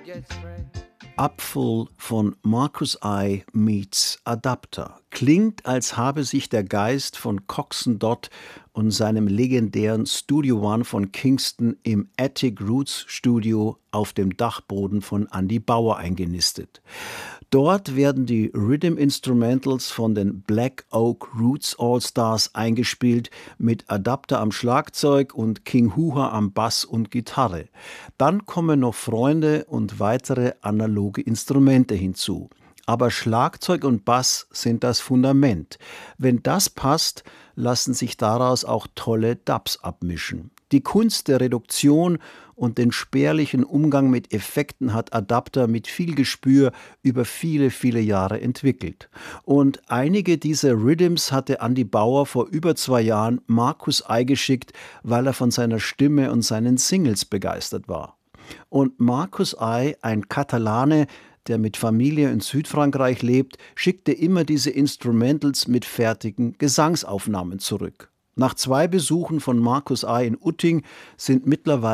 Apfel von Marcus I meets Adapter. Klingt, als habe sich der Geist von Coxsone Dodd und seinem legendären Studio One von Kingston im Attic Roots Studio auf dem Dachboden von Andy Bauer eingenistet. Dort werden die Rhythm Instrumentals von den Black Oak Roots All-Stars eingespielt mit Adapter am Schlagzeug und King Huha am Bass und Gitarre. Dann kommen noch Freunde und weitere analoge Instrumente hinzu. Aber Schlagzeug und Bass sind das Fundament. Wenn das passt, lassen sich daraus auch tolle Dubs abmischen. Die Kunst der Reduktion und den spärlichen Umgang mit Effekten hat Adapter mit viel Gespür über viele, viele Jahre entwickelt. Und einige dieser Rhythms hatte Andy Bauer vor über 2 Jahren Marcus I geschickt, weil er von seiner Stimme und seinen Singles begeistert war. Und Marcus I, ein Katalane, der mit Familie in Südfrankreich lebt, schickte immer diese Instrumentals mit fertigen Gesangsaufnahmen zurück. Nach 2 Besuchen von Marcus I in Utting sind mittlerweile